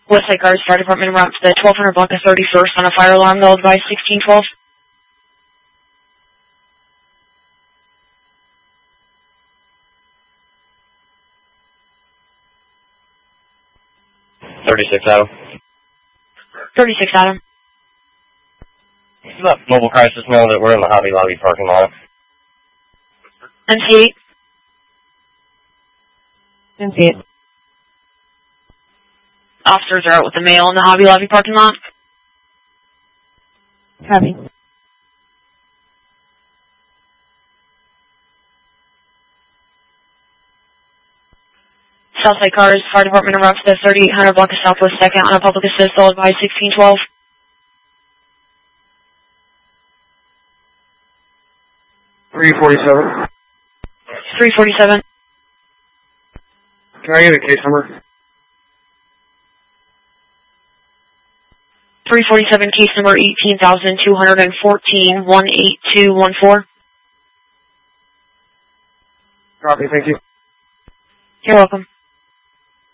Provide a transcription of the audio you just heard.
Westside Cars Fire Department route to the 1200 block of 31st on a fire alarm. They'll advise 1612. Adam. 36 Adam. Let mobile crisis know that we're in the Hobby Lobby parking lot. MC8. MC8. Officers are out with the mail in the Hobby Lobby parking lot. Copy. Southside Cars Fire Department route to the 3800 block of Southwest 2nd on a public assist. They'll advise 1612. 347. 347. Can I get a case number? 347, case number 18,214, 18214. Copy, thank you. You're welcome.